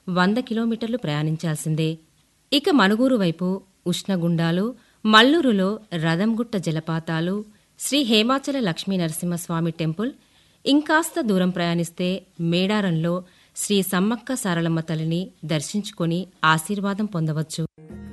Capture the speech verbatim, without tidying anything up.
వంద కిలోమీటర్లు ప్రయాణించాల్సిందే. ఇక మణుగూరు వైపు ఉష్ణగుండాలు, మల్లూరులో రథంగుట్ట జలపాతాలు, శ్రీ హేమాచల లక్ష్మీ నరసింహస్వామి టెంపుల్, ఇంకాస్త దూరం ప్రయాణిస్తే మేడారంలో శ్రీ సమ్మక్క సారలమ్మ తల్లిని దర్శించుకొని ఆశీర్వాదం పొందవచ్చు.